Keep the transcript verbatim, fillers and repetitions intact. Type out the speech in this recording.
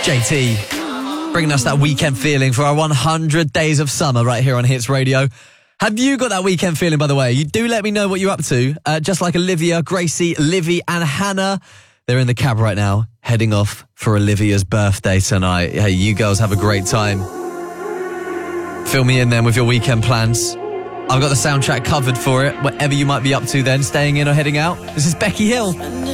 J T, bringing us that weekend feeling for our one hundred days of summer right here on Hits Radio. Have you got that weekend feeling, by the way? You do let me know what you're up to. Uh, just like Olivia, Gracie, Livy and Hannah. They're in the cab right now, heading off for Olivia's birthday tonight. Hey, you girls have a great time. Fill me in then with your weekend plans. I've got the soundtrack covered for it, whatever you might be up to then, staying in or heading out. This is Becky Hill.